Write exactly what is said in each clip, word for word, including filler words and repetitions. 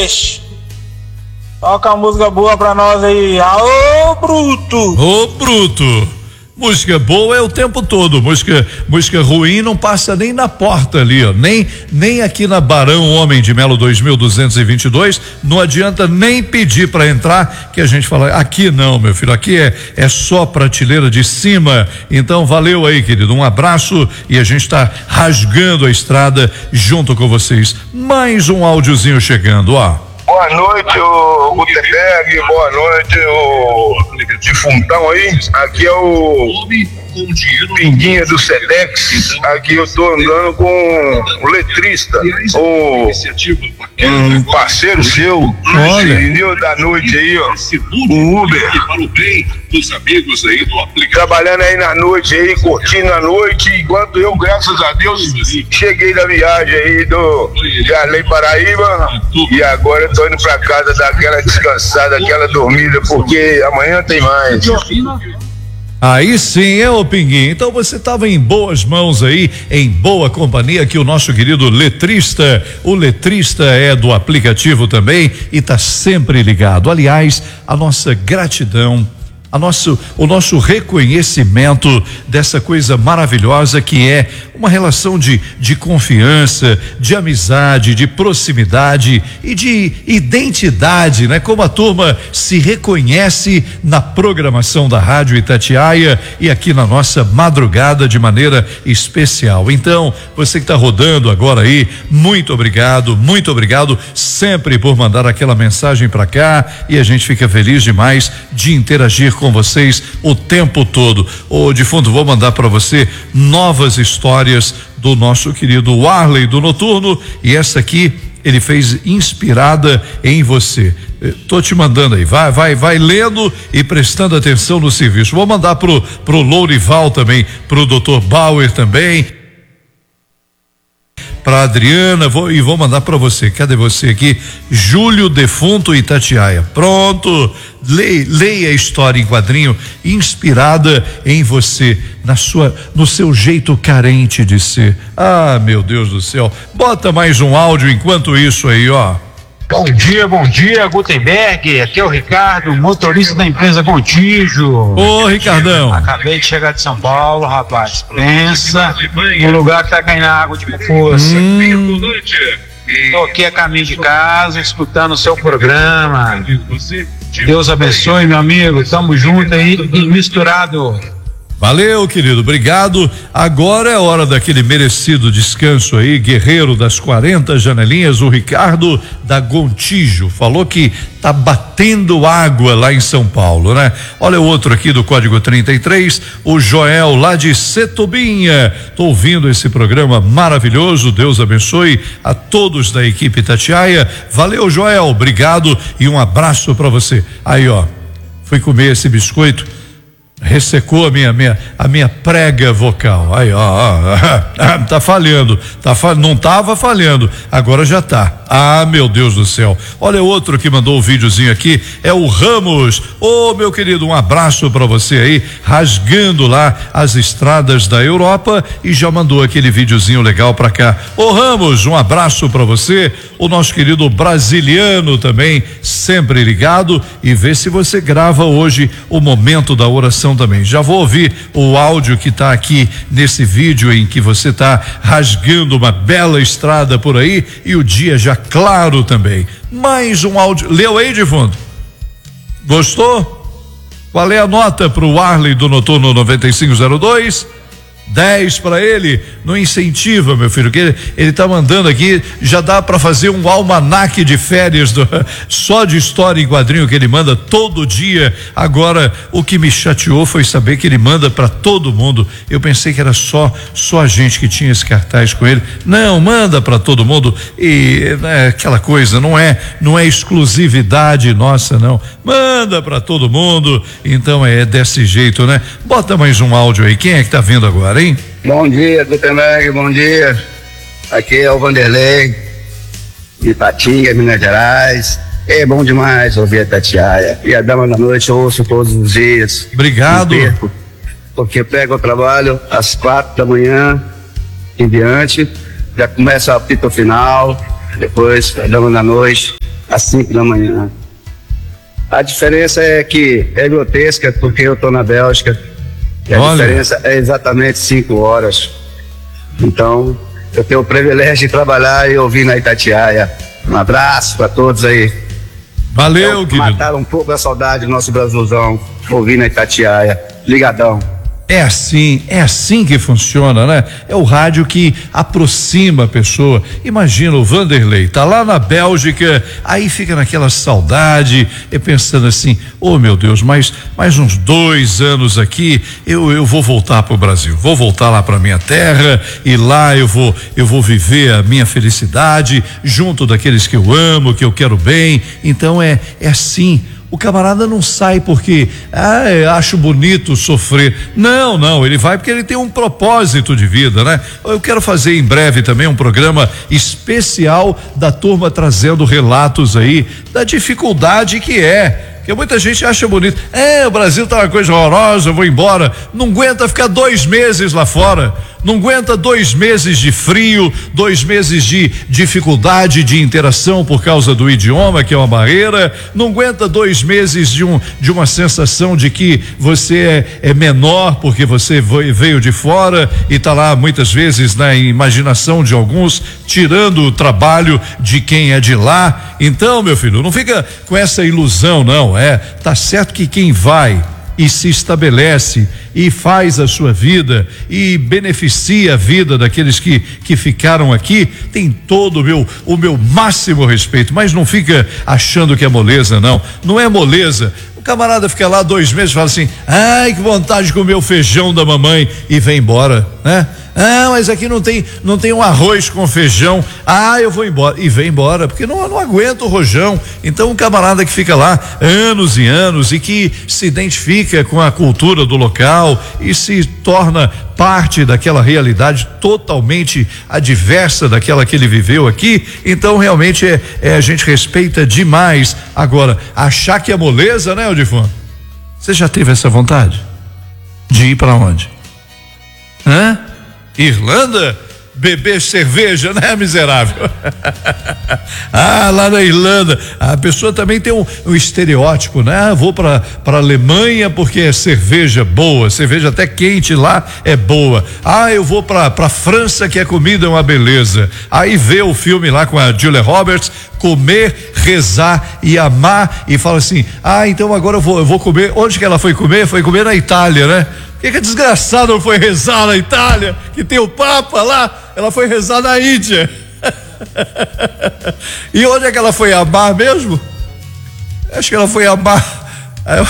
peixe. Toca uma música boa pra nós aí. Aô, Bruto! Ô, Bruto! Música boa é o tempo todo, música, música ruim não passa nem na porta ali, ó, nem, nem aqui na Barão Homem de Melo dois mil duzentos e vinte e dois, não adianta nem pedir para entrar, que a gente fala, aqui não, meu filho, aqui é, é só prateleira de cima. Então valeu aí, querido, um abraço e a gente está rasgando a estrada junto com vocês. Mais um áudiozinho chegando, ó. Boa noite, o Gutenberg, boa noite, o defuntão aí. Aqui é o Pinguinha do Sedex. Aqui eu tô andando com o letrista, o um parceiro seu, entendeu? Da noite aí, ó, o Uber. Trabalhando aí na noite aí, curtindo a noite, enquanto eu, graças a Deus, cheguei da viagem aí do Jardim Paraíba e agora eu tô indo pra casa dar aquela descansada, aquela dormida, porque amanhã tem mais. Aí sim, é o Pinguim. Então você estava em boas mãos aí, em boa companhia, que o nosso querido letrista, o letrista é do aplicativo também e tá sempre ligado. Aliás, a nossa gratidão, a nosso, o nosso reconhecimento dessa coisa maravilhosa que é uma relação de, de confiança, de amizade, de proximidade e de identidade, né? Como a turma se reconhece na programação da Rádio Itatiaia e aqui na nossa madrugada de maneira especial. Então, você que está rodando agora aí, muito obrigado, muito obrigado sempre por mandar aquela mensagem para cá e a gente fica feliz demais de interagir com vocês o tempo todo. Ô, defunto, vou mandar para você novas histórias do nosso querido Warley do Noturno e essa aqui ele fez inspirada em você. Tô te mandando aí, vai, vai, vai lendo e prestando atenção no serviço. Vou mandar pro pro Lourival também, pro doutor Bauer também, para Adriana, vou, e vou mandar para você. Cadê você aqui? Júlio Defunto Itatiaia. Pronto. Leia, leia a história em quadrinho inspirada em você, na sua, no seu jeito carente de ser. Ah, meu Deus do céu. Bota mais um áudio enquanto isso aí, ó. Bom dia, bom dia, Gutenberg. Aqui é o Ricardo, motorista da empresa Contígio. Ô, Ricardão. Acabei de chegar de São Paulo, rapaz. Pensa no lugar que tá caindo água de força. Hum. Tô aqui a caminho de casa, escutando o seu programa. Deus abençoe, meu amigo. Tamo junto aí e misturado. Valeu, querido, obrigado. Agora é hora daquele merecido descanso aí, guerreiro das quarenta janelinhas, o Ricardo da Gontijo, falou que tá batendo água lá em São Paulo, né? Olha o outro aqui do código trinta e três, o Joel lá de Setubinha. Tô ouvindo esse programa maravilhoso, Deus abençoe a todos da equipe Itatiaia. Valeu, Joel, obrigado e um abraço para você. Aí, ó, fui comer esse biscoito, ressecou a minha, minha, a minha prega vocal. Aí, ó, ó, tá falhando, tá, não tava falhando, agora já tá. Ah, meu Deus do céu. Olha o outro que mandou o um videozinho aqui, é o Ramos. Ô, oh, meu querido, um abraço para você aí, rasgando lá as estradas da Europa e já mandou aquele videozinho legal para cá. Ô, oh, Ramos, um abraço para você. O nosso querido brasiliano também, sempre ligado, e vê se você grava hoje o momento da oração também. Já vou ouvir o áudio que tá aqui nesse vídeo em que você tá rasgando uma bela estrada por aí e o dia já claro também. Mais um áudio. Leu aí de fundo? Gostou? Qual é a nota pro Warley do Noturno noventa e cinco zero dois? dez para ele, não incentiva, meu filho, que ele, ele tá mandando aqui, já dá para fazer um almanaque de férias do, só de história em quadrinho que ele manda todo dia. Agora, o que me chateou foi saber que ele manda para todo mundo. Eu pensei que era só só a gente que tinha esse cartaz com ele. Não, manda para todo mundo e é, aquela coisa, não é não é exclusividade nossa, não. Manda para todo mundo. Então é desse jeito, né? Bota mais um áudio aí. Quem é que tá vindo agora, hein? Bom dia, Gutenberg, bom dia. Aqui é o Vanderlei, de Patinga, Minas Gerais. É bom demais ouvir a Itatiaia. E a Dama da Noite eu ouço todos os dias. Obrigado. Perco, porque pego o trabalho às quatro da manhã em diante, já começa o apito final, depois a Dama da Noite, às às cinco da manhã. A diferença é que é grotesca, porque eu estou na Bélgica, e a Olha. diferença é exatamente cinco horas. Então, eu tenho o privilégio de trabalhar e ouvir na Itatiaia. Um abraço para todos aí. Valeu, Então, querido. mataram um pouco a saudade do nosso Brasilzão, ouvir na Itatiaia. Ligadão. É assim, é assim que funciona, né? É o rádio que aproxima a pessoa. Imagina o Vanderlei, tá lá na Bélgica, aí fica naquela saudade, e pensando assim, oh meu Deus, mais, mais uns dois anos aqui, eu, eu vou voltar pro Brasil, vou voltar lá pra minha terra, e lá eu vou, eu vou viver a minha felicidade, junto daqueles que eu amo, que eu quero bem. Então é, é assim. O camarada não sai porque, ah, eu acho bonito sofrer. Não, não, ele vai porque ele tem um propósito de vida, né? Eu quero fazer em breve também um programa especial da turma trazendo relatos aí da dificuldade que é. Porque muita gente acha bonito. É, o Brasil tá uma coisa horrorosa, eu vou embora. Não aguenta ficar dois meses lá fora. Não aguenta dois meses de frio, dois meses de dificuldade de interação por causa do idioma, que é uma barreira. Não aguenta dois meses de, um, de uma sensação de que você é, é menor porque você veio de fora e está lá muitas vezes na imaginação de alguns, tirando o trabalho de quem é de lá. Então, meu filho, não fica com essa ilusão, não. É, tá certo que quem vai e se estabelece e faz a sua vida e beneficia a vida daqueles que, que ficaram aqui, tem todo o meu, o meu máximo respeito, mas não fica achando que é moleza, não. Não é moleza. O camarada fica lá dois meses e fala assim, ai, que vontade de comer o feijão da mamãe, e vem embora, né? Ah, mas aqui não tem, não tem um arroz com feijão. Ah, eu vou embora. E vem embora, porque não, não aguenta o rojão. Então, um camarada que fica lá anos e anos e que se identifica com a cultura do local e se torna parte daquela realidade totalmente adversa daquela que ele viveu aqui. Então, realmente, é, é a gente respeita demais. Agora, achar que é moleza, né, Odifon? Você já teve essa vontade? De ir para onde? Hã? Irlanda? Beber cerveja, né, miserável? Ah, lá na Irlanda, a pessoa também tem um, um estereótipo, né? Ah, vou para para Alemanha porque é cerveja boa, cerveja até quente lá é boa. Ah, eu vou para para França que a comida é uma beleza. Aí vê o filme lá com a Julia Roberts, Comer, Rezar e Amar, e fala assim: ah, então agora eu vou eu vou comer. Onde que ela foi comer? Foi comer na Itália, né? Por que que a desgraçada não foi rezar na Itália, que tem o Papa lá? Ela foi rezar na Índia. E onde é que ela foi amar mesmo? Acho que ela foi amar. Eu...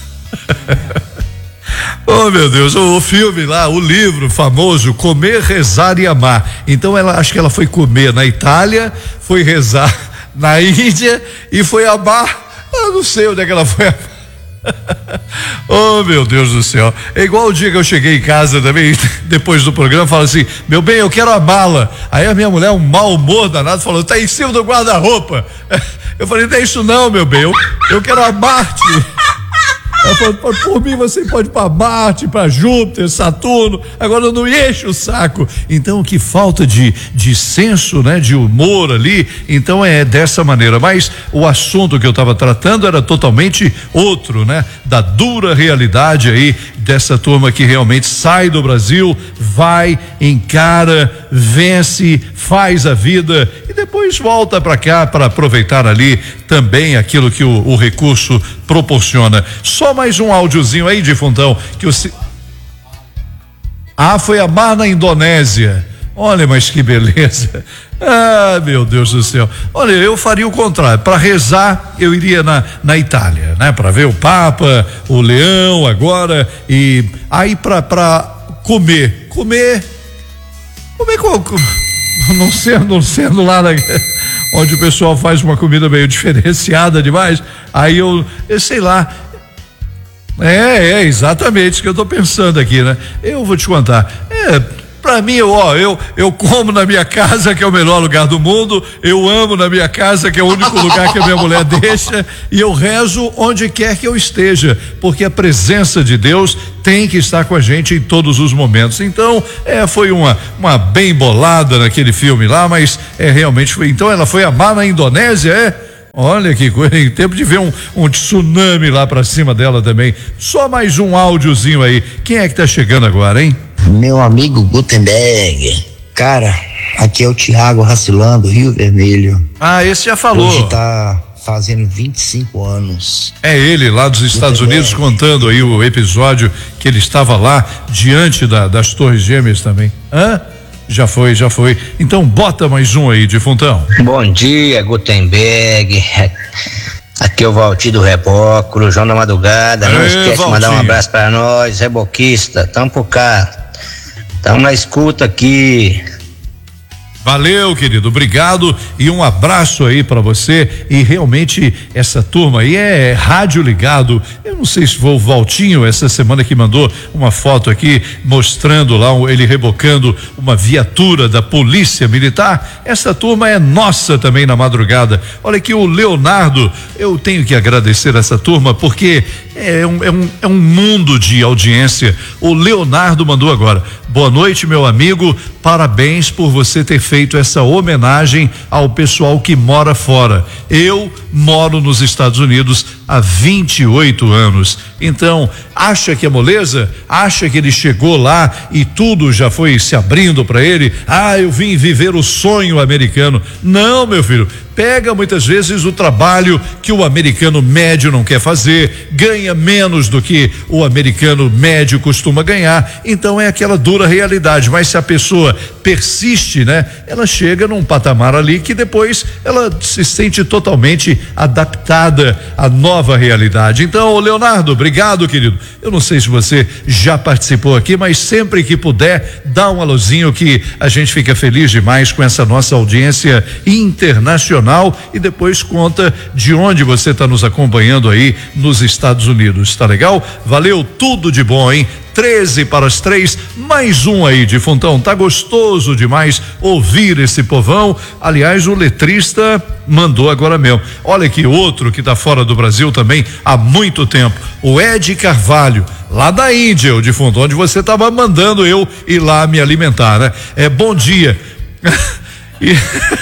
Oh, meu Deus, o, o filme lá, o livro famoso, Comer, Rezar e Amar. Então ela, acho que ela foi comer na Itália, foi rezar na Índia e foi amar. Eu não sei onde é que ela foi amar. Oh, meu Deus do céu. É igual o dia que eu cheguei em casa também, depois do programa, fala assim: meu bem, eu quero a mala. Aí a minha mulher, um mau humor danado, falou: tá em cima do guarda-roupa. Eu falei: não é isso não, meu bem, eu, eu quero a Marte. Ela falou: por mim você pode ir para Marte, para Júpiter, Saturno, agora não enche o saco. Então, que falta de, de senso, né, de humor ali. Então é dessa maneira, mas o assunto que eu estava tratando era totalmente outro, né? Da dura realidade aí dessa turma que realmente sai do Brasil, vai, encara, vence, faz a vida e depois volta para cá para aproveitar ali também aquilo que o, o recurso proporciona. Só mais um áudiozinho aí, Difuntão, que o ci... Ah, foi amar na Indonésia. Olha, mas que beleza. Ah, meu Deus do céu. Olha, eu faria o contrário. Para rezar, eu iria na, na Itália, né? Para ver o Papa, o Leão agora. E aí para comer. Comer. Comer com. Não sendo, não sendo lá na, onde o pessoal faz uma comida meio diferenciada demais. Aí eu, eu sei lá. É, é exatamente isso que eu tô pensando aqui, né? Eu vou te contar. É. Pra mim, eu, ó, eu, eu como na minha casa, que é o melhor lugar do mundo, eu amo na minha casa, que é o único lugar que a minha mulher deixa, e eu rezo onde quer que eu esteja, porque a presença de Deus tem que estar com a gente em todos os momentos. Então, é, foi uma, uma bem bolada naquele filme lá, mas é realmente foi. Então, ela foi amar na Indonésia, é? Olha que coisa, em tempo de ver um, um tsunami lá pra cima dela também. Só mais um áudiozinho aí. Quem é que tá chegando agora, hein? Meu amigo Gutenberg. Cara, aqui é o Thiago Racilando, Rio Vermelho. Ah, esse já falou. Hoje tá fazendo vinte e cinco anos. É ele lá dos Estados Unidos contando aí o episódio que ele estava lá diante da, das Torres Gêmeas também. Hã? Já foi, já foi. Então bota mais um aí, defuntão. Bom dia, Gutenberg. Aqui é o Valtir do Rebóculo, João da Madrugada. Não Ei, esquece de mandar um Valtinho. abraço pra nós, reboquista. Tamo por cá. Tamo na escuta aqui. Valeu, querido, obrigado e um abraço aí pra você. E realmente essa turma aí é rádio ligado. Eu não sei se foi o Valtinho essa semana que mandou uma foto aqui mostrando lá um, ele rebocando uma viatura da Polícia Militar. Essa turma é nossa também na madrugada. Olha aqui o Leonardo, eu tenho que agradecer essa turma porque é um, é um, é um mundo de audiência. O Leonardo mandou agora: boa noite, meu amigo, parabéns por você ter feito essa homenagem ao pessoal que mora fora. Eu moro nos Estados Unidos há vinte e oito anos. Então, acha que é moleza? Acha que ele chegou lá e tudo já foi se abrindo para ele? Ah, eu vim viver o sonho americano. Não, meu filho. Pega muitas vezes o trabalho que o americano médio não quer fazer, ganha menos do que o americano médio costuma ganhar, então é aquela dura realidade. Mas se a pessoa persiste, né, ela chega num patamar ali que depois ela se sente totalmente adaptada à nova realidade. Então, Leonardo, obrigado, querido. Eu não sei se você já participou aqui, mas sempre que puder, dá um alôzinho que a gente fica feliz demais com essa nossa audiência internacional. E depois conta de onde você está nos acompanhando aí nos Estados Unidos, tá legal? Valeu, tudo de bom, hein? treze para as três, mais um aí, defuntão. Tá gostoso demais ouvir esse povão. Aliás, o letrista mandou agora mesmo. Olha aqui, outro que tá fora do Brasil também há muito tempo, o Ed Carvalho, lá da Índia, o defunto, onde você tava mandando eu ir lá me alimentar, né? É, bom dia. E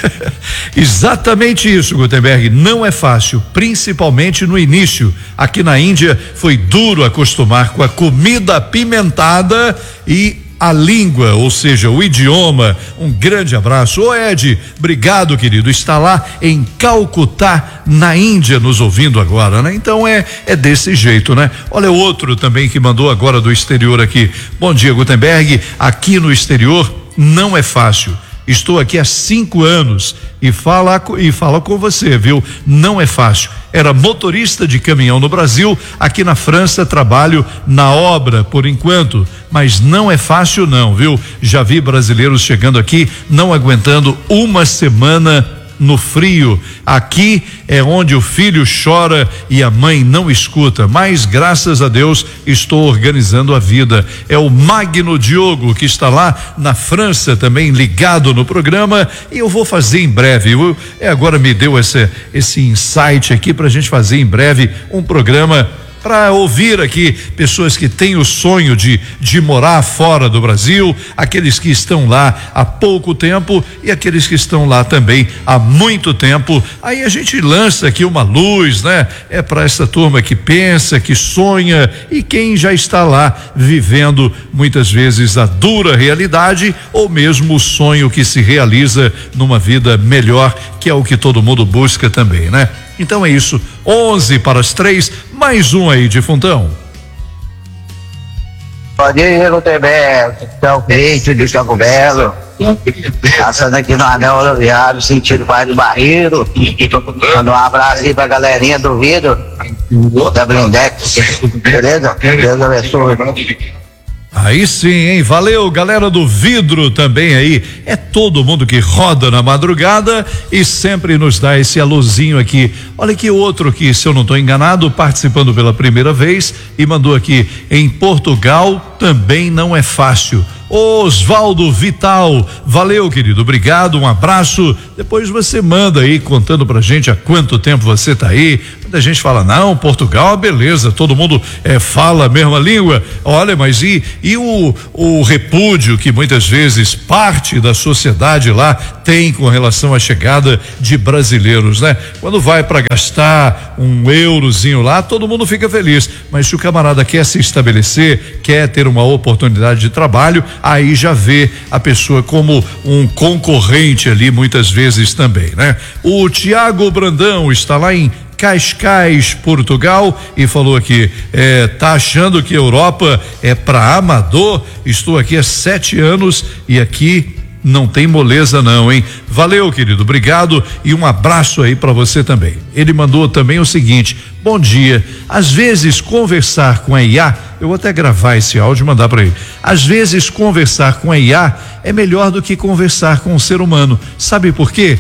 exatamente isso, Gutenberg, não é fácil, principalmente no início. Aqui na Índia foi duro acostumar com a comida apimentada e a língua, ou seja, o idioma. Um grande abraço. Ô Ed, obrigado, querido, está lá em Calcutá, na Índia, nos ouvindo agora, né? Então é, é desse jeito, né? Olha outro também que mandou agora do exterior aqui. Bom dia, Gutenberg, aqui no exterior não é fácil. Estou aqui há cinco anos e fala e fala com você, viu? Não é fácil. Era motorista de caminhão no Brasil, aqui na França trabalho na obra por enquanto, mas não é fácil não, viu? Já vi brasileiros chegando aqui não aguentando uma semana no frio. Aqui é onde o filho chora e a mãe não escuta, mas graças a Deus estou organizando a vida. É o Magno Diogo que está lá na França também ligado no programa e eu vou fazer em breve. Eu, é, agora me deu esse, esse insight aqui pra gente fazer em breve um programa para ouvir aqui pessoas que têm o sonho de, de morar fora do Brasil, aqueles que estão lá há pouco tempo e aqueles que estão lá também há muito tempo. Aí a gente lança aqui uma luz, né? É para essa turma que pensa, que sonha e quem já está lá vivendo muitas vezes a dura realidade ou mesmo o sonho que se realiza numa vida melhor, que é o que todo mundo busca também, né? Então é isso, onze para as três, mais um aí, defuntão. Bom dia, Gutenberg, então, peito de Campo Belo, passando aqui no anel rodoviário, sentido Bairro do Barreiro, dando um abraço aí pra galerinha do vidro, da Blindex, beleza? Deus abençoe. Aí sim, hein? Valeu, galera do vidro também aí. É todo mundo que roda na madrugada e sempre nos dá esse alôzinho aqui. Olha que outro que, se eu não estou enganado, participando pela primeira vez e mandou aqui: em Portugal também não é fácil. Osvaldo Vital, valeu, querido, obrigado, um abraço. Depois você manda aí contando pra gente há quanto tempo você tá aí. Muita gente fala, não, Portugal, beleza, todo mundo é, fala a mesma língua. Olha, mas e, e o, o repúdio que muitas vezes parte da sociedade lá tem com relação à chegada de brasileiros, né? Quando vai para gastar um eurozinho lá, todo mundo fica feliz, mas se o camarada quer se estabelecer, quer ter uma oportunidade de trabalho, aí já vê a pessoa como um concorrente ali muitas vezes também, né? O Tiago Brandão está lá em Cascais, Portugal, e falou aqui, é, tá achando que Europa é para amador? Estou aqui há sete anos e aqui não tem moleza não, hein? Valeu, querido, obrigado e um abraço aí para você também. Ele mandou também o seguinte: bom dia, às vezes conversar com a I A, eu vou até gravar esse áudio e mandar para ele. Às vezes conversar com a I A é melhor do que conversar com um ser humano. Sabe por quê?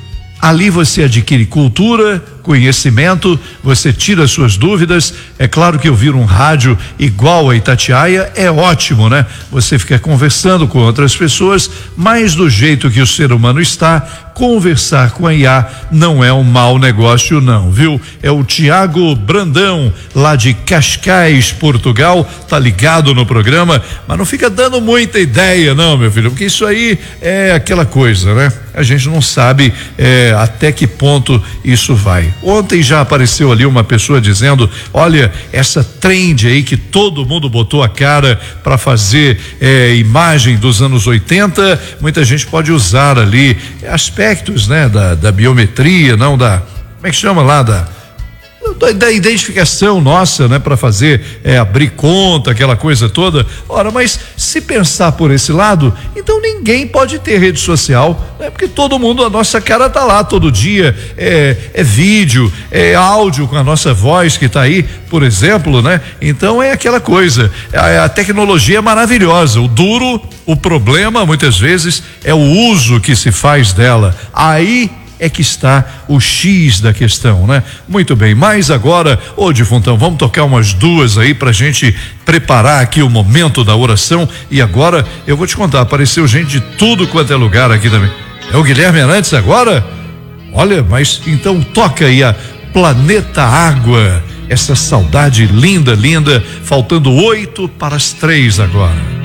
Ali você adquire cultura, conhecimento, você tira suas dúvidas. É claro que ouvir um rádio igual a Itatiaia é ótimo, né? Você fica conversando com outras pessoas, mas do jeito que o ser humano está, conversar com a I A não é um mau negócio não, viu? É o Tiago Brandão, lá de Cascais, Portugal, tá ligado no programa, mas não fica dando muita ideia não, meu filho, porque isso aí é aquela coisa, né? A gente não sabe é, até que ponto isso vai. Ontem já apareceu ali uma pessoa dizendo, olha, essa trend aí que todo mundo botou a cara para fazer é, imagem dos anos oitenta, muita gente pode usar ali aspectos, né, da, da biometria, não da, como é que chama lá, da Da, da identificação nossa, né, para fazer é, abrir conta, aquela coisa toda. Ora, mas se pensar por esse lado, então ninguém pode ter rede social, né? Porque todo mundo, a nossa cara tá lá todo dia, é, é vídeo, é áudio com a nossa voz que tá aí, por exemplo, né? Então é aquela coisa, a, a tecnologia é maravilhosa, o duro, o problema muitas vezes é o uso que se faz dela. Aí é que está o X da questão, né? Muito bem, mas agora, ô Difuntão, vamos tocar umas duas aí pra gente preparar aqui o momento da oração. E agora eu vou te contar, apareceu gente de tudo quanto é lugar aqui também. É o Guilherme Arantes agora? Olha, mas então toca aí a Planeta Água, essa saudade linda, linda, faltando oito para as três agora.